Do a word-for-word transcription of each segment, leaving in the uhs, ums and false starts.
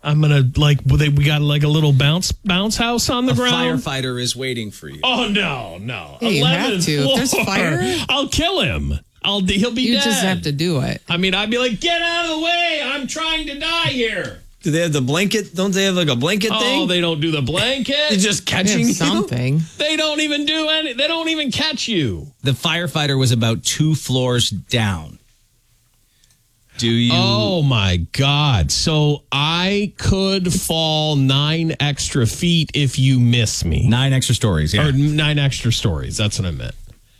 I'm gonna like we got like a little bounce bounce house on the a ground. Firefighter is waiting for you. Oh no, no! Yeah, you have to. If there's floor. fire, I'll kill him. I'll he'll be you dead. just have to do it. I mean, I'd be like, get out of the way! I'm trying to die here. Do they have the blanket? Don't they have like a blanket Oh, thing? they don't do the blanket. It's just They catching have you? something. They don't even do any. They don't even catch you. The firefighter was about two floors down. Do you? Oh my God! So I could fall nine extra feet if you miss me. Nine extra stories. Yeah. Or nine extra stories. That's what I meant.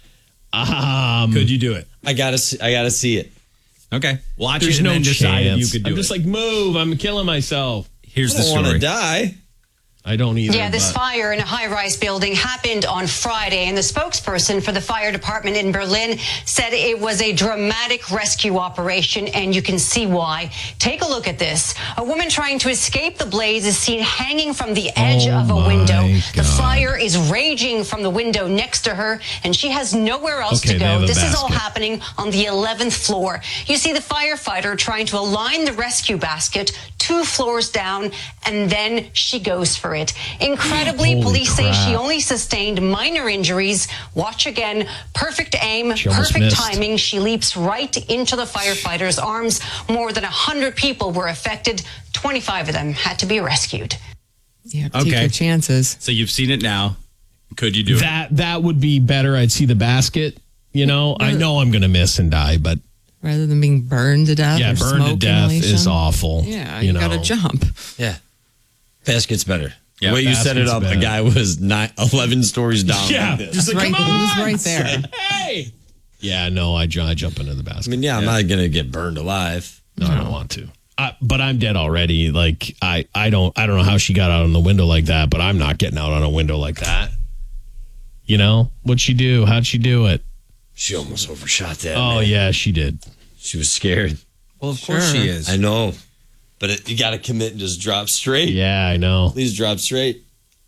Um, Could you do it? I gotta see, I gotta see it. Okay. Watch There's it and no then decide if chance. you could do I'm just it. like, move. I'm killing myself. Here's I the don't want story. to die. I don't either. Yeah, this but- fire in a high-rise building happened on Friday, and the spokesperson for the fire department in Berlin said it was a dramatic rescue operation, and you can see why. Take a look at this. A woman trying to escape the blaze is seen hanging from the edge Oh of a my window. The God. fire is raging from the window next to her, and she has nowhere else Okay, to they have go. a This is all basket. happening on the eleventh floor. You see the firefighter trying to align the rescue basket two floors down, and then she goes for it. Incredibly, Holy police say she crap. only sustained minor injuries. Watch again. Perfect aim, She almost perfect missed. timing. She leaps right into the firefighter's arms. More than one hundred people were affected. twenty-five of them had to be rescued. You have to take Okay. your chances. So you've seen it now. Could you do it? That that would be better. I'd see the basket. You know, I know I'm going to miss and die, but Rather than being burned to death. yeah, or burned to smoke death inhalation. is awful. Yeah, you, you, know. got to jump. Yeah. Basket's better. Yeah, the way you set it basket's up, better. a guy was nine, eleven stories down. Yeah, like this. just like, Right, come he was on, right there. Hey. Yeah, no, I, ju- I jump into the basket. I mean, yeah, I'm not gonna get burned alive. No, I don't want to. I, but I'm dead already. Like I, I don't, I don't know how she got out on the window like that. But I'm not getting out on a window like that. You know what'd she do? How'd she do it? She almost overshot that. Oh man. yeah, she did. She was scared. Well, of course Sure. she is. I know, but it, you got to commit and just drop straight. Yeah, I know. Please drop straight.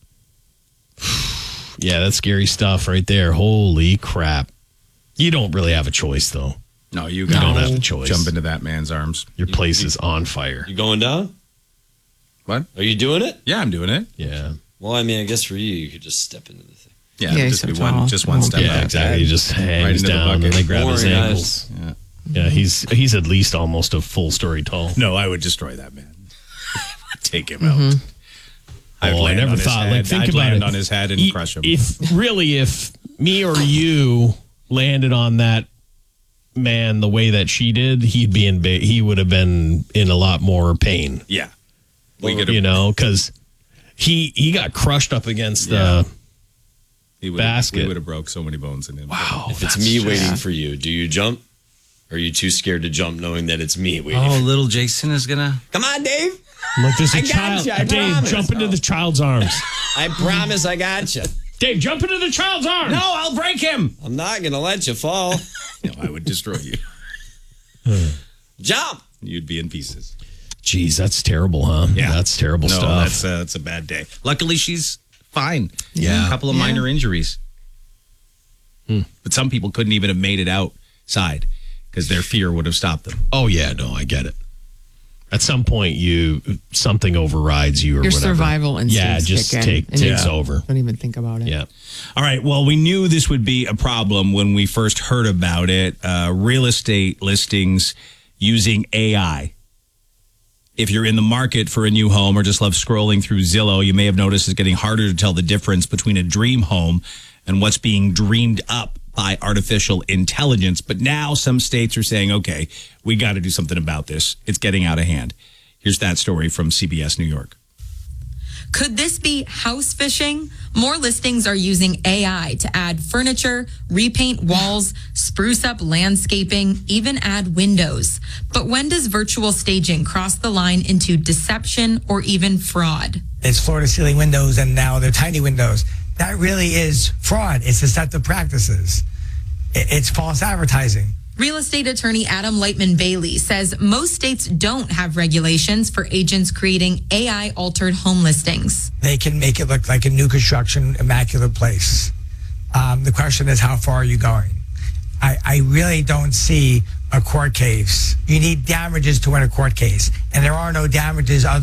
Yeah, that's scary stuff right there. Holy crap! You don't really have a choice though. No, you You got don't to have a choice. jump into that man's arms. Your place is on fire. You going down? What? Are you doing it? Yeah, I'm doing it. Yeah. Well, I mean, I guess for you, you could just step into the thing. Yeah, Yeah, just be he's one, tall. just one Oh, step Yeah, out. exactly. He just hangs into the down and bucket. they grab his Boring, ankles. Yeah. Yeah, he's he's at least almost a full story tall. No, I would destroy that man. Take him out. I'd Oh, I land never on his thought. head. Like, think I'd about land it. on his head and E- crush him. If really, if me or you landed on that man the way that she did, he'd be in. Ba- he would have been in a lot more pain. yeah, we Well, could you know, because he he got crushed up against Yeah. the. he would basket. We would have broke so many bones in him. Wow, If it's that's me just- waiting for you, do you jump? Or are you too scared to jump knowing that it's me waiting? Oh, for little Jason is gonna. Come on, Dave. Like there's a I got child. you, I Dave, promise. jump into the child's arms. I promise I got you. Dave, jump into the child's arms. No, I'll break him. I'm not going to let you fall. No, I would destroy you. Jump. You'd be in pieces. Jeez, that's terrible, huh? Yeah. that's terrible No, stuff. that's uh, that's a bad day. Luckily, she's fine. Yeah. a couple of Yeah. minor injuries. But some people couldn't even have made it outside because their fear would have stopped them. Oh yeah, no, I get it. At some point, you something overrides you, or Your whatever. survival instincts Yeah, just kick in, take and you takes over. Don't even think about it. Yeah. All right. Well, we knew this would be a problem when we first heard about it. Uh, real estate listings using A I. If you're in the market for a new home or just love scrolling through Zillow, you may have noticed it's getting harder to tell the difference between a dream home and what's being dreamed up by artificial intelligence. But now some states are saying, okay, we got to do something about this. It's getting out of hand. Here's that story from C B S New York. Could this be house fishing? More listings are using A I to add furniture, repaint walls, spruce up landscaping, even add windows. But when does virtual staging cross the line into deception or even fraud? It's floor to ceiling windows and now they're tiny windows. That really is fraud. It's deceptive practices. It's false advertising. Real estate attorney Adam Lightman Bailey says most states don't have regulations for agents creating A I-altered home listings. They can make it look like a new construction, immaculate place. Um, the question is, how far are you going? I, I really don't see a court case. You need damages to win a court case, and there are no damages other